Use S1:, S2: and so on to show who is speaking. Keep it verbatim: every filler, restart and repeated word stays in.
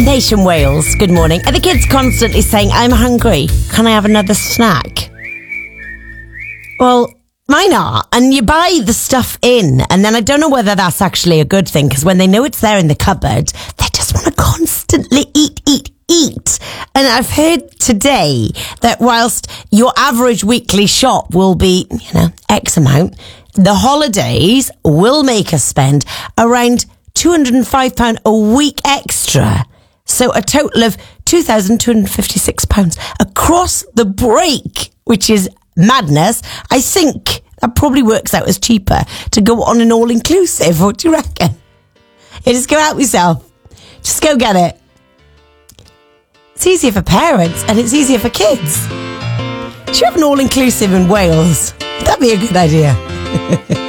S1: Nation Wales, good morning. Are the kids constantly saying, I'm hungry, can I have another snack? Well, mine are. And you buy the stuff in, and then I don't know whether that's actually a good thing, because when they know it's there in the cupboard, they just want to constantly eat, eat, eat. And I've heard today that whilst your average weekly shop will be, you know, X amount, the holidays will make us spend around two hundred and five pounds a week extra. So a total of two thousand two hundred and fifty-six pounds across the break, which is madness. I think that probably works out as cheaper to go on an all-inclusive. What do you reckon? Yeah, just go out yourself. Just go get it. It's easier for parents and it's easier for kids. Should you have an all-inclusive in Wales? That'd be a good idea.